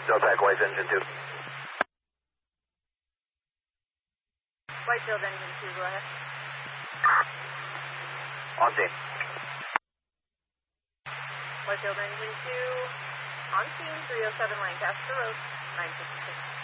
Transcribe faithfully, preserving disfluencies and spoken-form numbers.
Delta Equalize engine two. Whitefield engine two, go ahead. On scene. Whitefield engine two, on scene, three oh seven Lancaster Road, nine fifty-six.